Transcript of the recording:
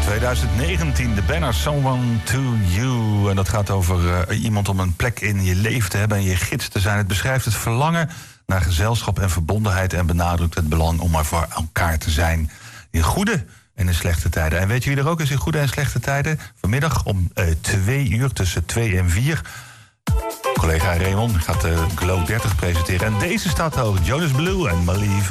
2019, de banner Someone to You. En dat gaat over iemand om een plek in je leven te hebben en je gids te zijn. Het beschrijft het verlangen naar gezelschap en verbondenheid en benadrukt het belang om er voor elkaar te zijn. In goede en in slechte tijden. En weet je wie er ook is in goede en slechte tijden? Vanmiddag om 2 uur, tussen 2 en 4... collega Raymond gaat Glow 30 presenteren. En deze staat hoog, Jonas Blue en Malieve.